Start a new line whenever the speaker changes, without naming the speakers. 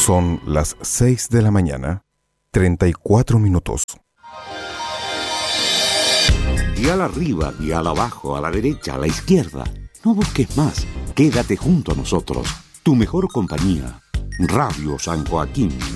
Son las 6 de la mañana, 34 minutos.
Dial arriba, dial abajo, a la derecha, a la izquierda. No busques más. Quédate junto a nosotros. Tu mejor compañía. Radio San Joaquín.